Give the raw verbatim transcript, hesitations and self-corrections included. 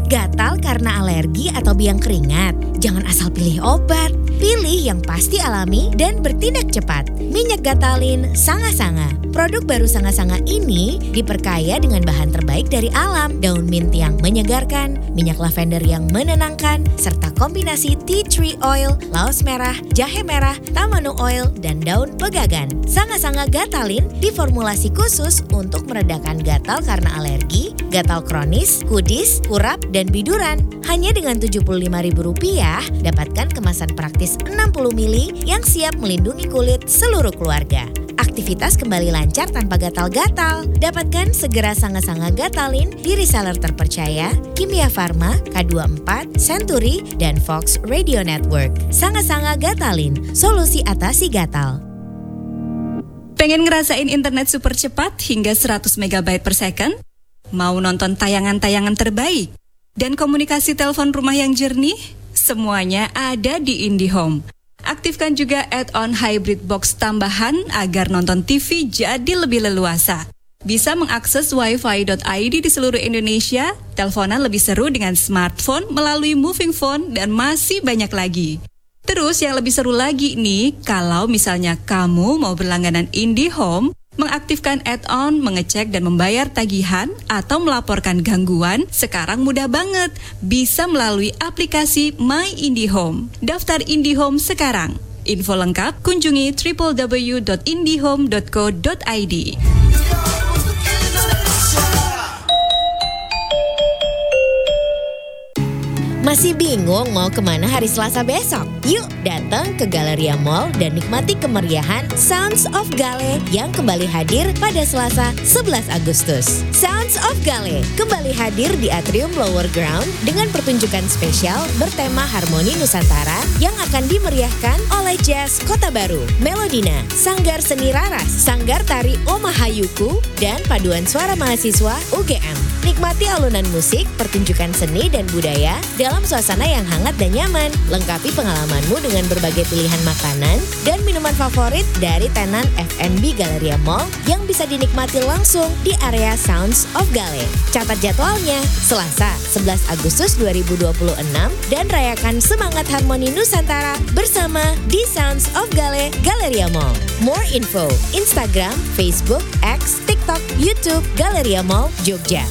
Gatal karena alergi atau biang keringat? Jangan asal pilih obat. Pilih yang pasti alami dan bertindak cepat. Minyak Gatalin Sanga-Sanga. Produk baru Sanga-Sanga ini diperkaya dengan bahan terbaik dari alam. Daun mint yang menyegarkan, minyak lavender yang menenangkan, serta kombinasi tea tree oil, laos merah, jahe merah, tamanu oil, dan daun pegagan. Sanga-Sanga Gatalin diformulasi khusus untuk meredakan gatal karena alergi, gatal kronis, kudis, kurap, dan biduran. Hanya dengan tujuh puluh lima ribu rupiah, dapatkan kemasan praktis enam puluh mili yang siap melindungi kulit seluruh keluarga. Aktivitas kembali lancar tanpa gatal-gatal. Dapatkan segera Sanga-Sanga Gatalin di reseller terpercaya, Kimia Farma, K dua puluh empat, Century, dan Fox Radio Network. Sanga-Sanga Gatalin, solusi atasi gatal. Pengen ngerasain internet super cepat hingga seratus megabyte per second? Mau nonton tayangan-tayangan terbaik? Dan komunikasi telepon rumah yang jernih? Semuanya ada di IndiHome. Aktifkan juga add-on hybrid box tambahan agar nonton T V jadi lebih leluasa. Bisa mengakses wifi dot i d di seluruh Indonesia, teleponan lebih seru dengan smartphone melalui moving phone, dan masih banyak lagi. Terus yang lebih seru lagi nih, kalau misalnya kamu mau berlangganan IndiHome, mengaktifkan add-on, mengecek dan membayar tagihan, atau melaporkan gangguan, sekarang mudah banget. Bisa melalui aplikasi My IndiHome. Daftar IndiHome sekarang. Info lengkap kunjungi w w w dot indihome dot co dot i d. Masih bingung mau kemana hari Selasa besok? Yuk datang ke Galleria Mall dan nikmati kemeriahan Sounds of Gale yang kembali hadir pada Selasa sebelas Agustus. Sounds of Gale kembali hadir di Atrium Lower Ground dengan pertunjukan spesial bertema Harmoni Nusantara yang akan dimeriahkan oleh Jazz Kota Baru, Melodina, Sanggar Seni Raras, Sanggar Tari Omahayuku, dan paduan suara mahasiswa U G M. Nikmati alunan musik, pertunjukan seni dan budaya dalam suasana yang hangat dan nyaman. Lengkapi pengalamanmu dengan berbagai pilihan makanan dan minuman favorit dari tenan F and B Galleria Mall yang bisa dinikmati langsung di area Sounds of Gale. Catat jadwalnya, Selasa sebelas Agustus dua ribu dua puluh enam, dan rayakan semangat Harmoni Nusantara bersama di Sounds of Gale Galleria Mall. More info, Instagram, Facebook, X, TikTok, YouTube, Galleria Mall, Jogja.